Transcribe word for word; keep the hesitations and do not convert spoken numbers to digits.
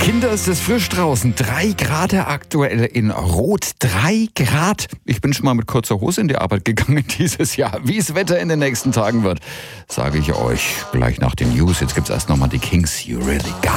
Kinder, es ist frisch draußen. Drei Grad aktuell in Rot. Drei Grad. Ich bin schon mal mit kurzer Hose in die Arbeit gegangen dieses Jahr. Wie das Wetter in den nächsten Tagen wird, sage ich euch gleich nach den News. Jetzt gibt's erst noch mal die Kings. You really got